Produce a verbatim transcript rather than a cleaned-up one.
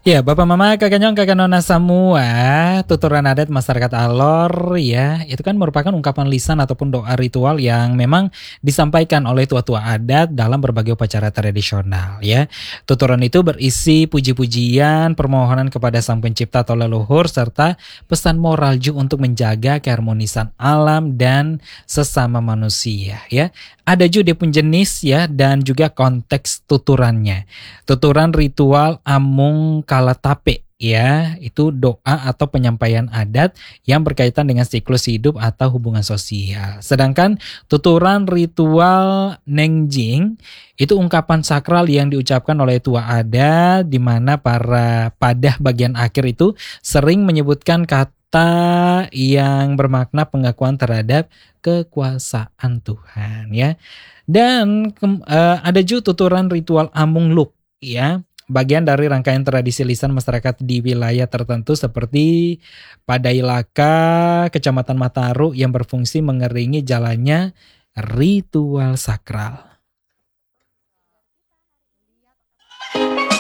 Ya, Bapak Mama, Kakak Nyong, Kakak Nona semua, tuturan adat masyarakat Alor ya, itu kan merupakan ungkapan lisan ataupun doa ritual yang memang disampaikan oleh tua-tua adat dalam berbagai upacara tradisional ya. Tuturan itu berisi puji-pujian, permohonan kepada Sang Pencipta atau leluhur serta pesan moral juga untuk menjaga keharmonisan alam dan sesama manusia ya. Ada juga pun jenis ya dan juga konteks tuturannya. Tuturan ritual Amung Kalatape ya, itu doa atau penyampaian adat yang berkaitan dengan siklus hidup atau hubungan sosial. Sedangkan tuturan ritual Nengjing itu ungkapan sakral yang diucapkan oleh tua adat di mana para padah bagian akhir itu sering menyebutkan kata yang bermakna pengakuan terhadap kekuasaan Tuhan ya. Dan ke- eh, ada juga tuturan ritual Amung Luk ya, bagian dari rangkaian tradisi lisan masyarakat di wilayah tertentu seperti Padailaka, Kecamatan Mataru yang berfungsi mengeringi jalannya ritual sakral.